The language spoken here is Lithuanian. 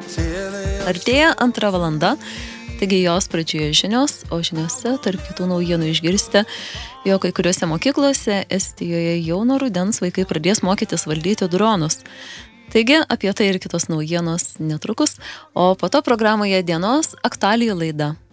Artėja 2 valanda, taigi jos pradžioje žinios, o žiniose tarp kitų naujienų išgirsite, jog kai kuriuose mokyklose Estijoje jau nuo rudens vaikai pradės mokytis valdyti dronus. Taigi apie tai ir kitos naujienos netrukus, o po to programoje dienos aktualijų laida.